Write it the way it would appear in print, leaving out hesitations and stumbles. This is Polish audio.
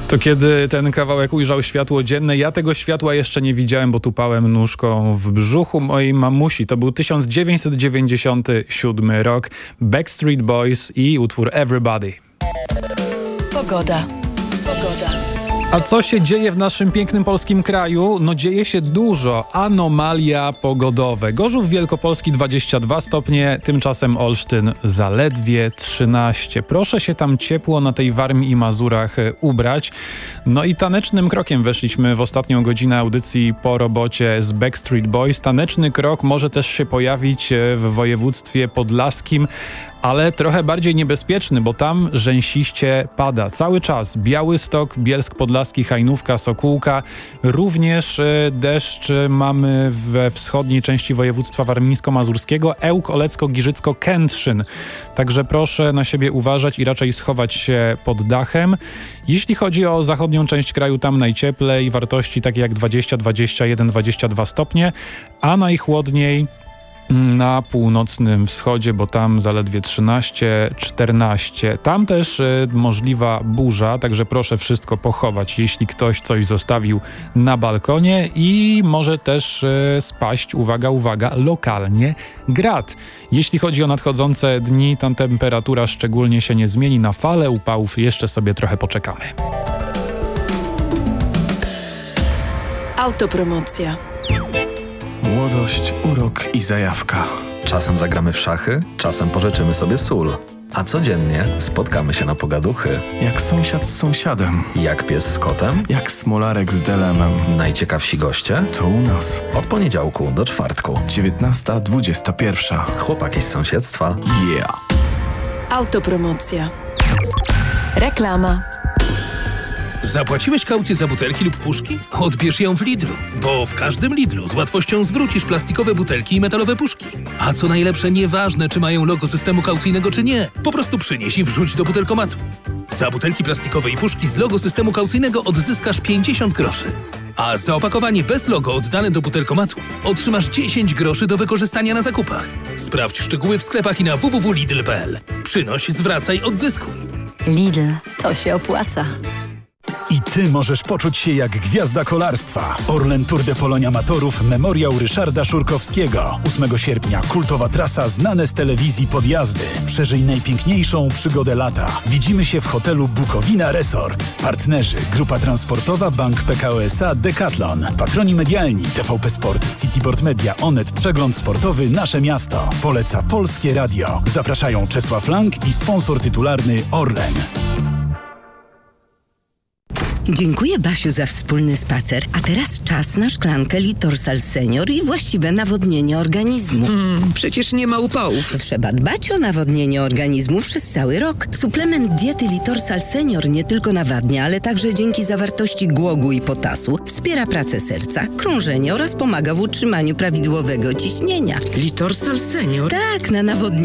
To kiedy ten kawałek ujrzał światło dzienne, ja tego światła jeszcze nie widziałem, bo tupałem nóżką w brzuchu mojej mamusi. To był 1997 rok, Backstreet Boys i utwór Everybody. Pogoda. A co się dzieje w naszym pięknym polskim kraju? No dzieje się dużo. Anomalia pogodowe. Gorzów Wielkopolski 22 stopnie, tymczasem Olsztyn zaledwie 13. Proszę się tam ciepło na tej Warmii i Mazurach ubrać. No i tanecznym krokiem weszliśmy w ostatnią godzinę audycji po robocie z Backstreet Boys. Taneczny krok może też się pojawić w województwie podlaskim, ale trochę bardziej niebezpieczny, bo tam rzęsiście pada. Cały czas Białystok, Bielsk Podlaski, Hajnówka, Sokółka. Również deszcz mamy we wschodniej części województwa warmińsko-mazurskiego, Ełk, Olecko, Giżycko, Kętrzyn. Także proszę na siebie uważać i raczej schować się pod dachem. Jeśli chodzi o zachodnią część kraju, tam najcieplej, wartości takie jak 20, 21, 22 stopnie, a najchłodniej na północnym wschodzie, bo tam zaledwie 13-14. Tam też możliwa burza, także proszę wszystko pochować, jeśli ktoś coś zostawił na balkonie, i może też spaść, uwaga, lokalnie grad. Jeśli chodzi o nadchodzące dni, tam temperatura szczególnie się nie zmieni. Na falę upałów jeszcze sobie trochę poczekamy. Autopromocja. Młodość, urok i zajawka. Czasem zagramy w szachy, czasem pożyczymy sobie sól. A codziennie spotkamy się na pogaduchy. Jak sąsiad z sąsiadem. Jak pies z kotem. Jak smolarek z delemem. Najciekawsi goście. To u nas. Od poniedziałku do czwartku. 19:21. Chłopaki z sąsiedztwa. Yeah. Autopromocja. Reklama. Zapłaciłeś kaucję za butelki lub puszki? Odbierz ją w Lidlu, bo w każdym Lidlu z łatwością zwrócisz plastikowe butelki i metalowe puszki. A co najlepsze, nieważne czy mają logo systemu kaucyjnego czy nie, po prostu przynieś i wrzuć do butelkomatu. Za butelki plastikowe i puszki z logo systemu kaucyjnego odzyskasz 50 groszy. A za opakowanie bez logo oddane do butelkomatu otrzymasz 10 groszy do wykorzystania na zakupach. Sprawdź szczegóły w sklepach i na www.lidl.pl. Przynoś, zwracaj, odzyskuj. Lidl, to się opłaca. I ty możesz poczuć się jak gwiazda kolarstwa. Orlen Tour de Polonia Amatorów Memoriał Ryszarda Szurkowskiego. 8 sierpnia kultowa trasa znane z telewizji podjazdy. Przeżyj najpiękniejszą przygodę lata. Widzimy się w hotelu Bukowina Resort. Partnerzy: Grupa Transportowa, Bank Pekao SA, Decathlon. Patroni medialni: TVP Sport, Cityboard Media, Onet, Przegląd Sportowy, Nasze Miasto. Poleca Polskie Radio. Zapraszają Czesław Lang i sponsor tytularny Orlen. Dziękuję, Basiu, za wspólny spacer. A teraz czas na szklankę Litorsal Senior i właściwe nawodnienie organizmu. Przecież nie ma upałów. Trzeba dbać o nawodnienie organizmu przez cały rok. Suplement diety Litorsal Senior nie tylko nawadnia, ale także dzięki zawartości głogu i potasu wspiera pracę serca, krążenie oraz pomaga w utrzymaniu prawidłowego ciśnienia. Litorsal Senior? Tak, na nawodnienie